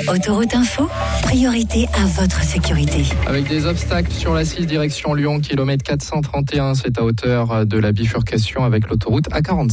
Autoroute Info, priorité à votre sécurité. Avec des obstacles sur la 6 direction Lyon, kilomètre 431, c'est à hauteur de la bifurcation avec l'autoroute A45.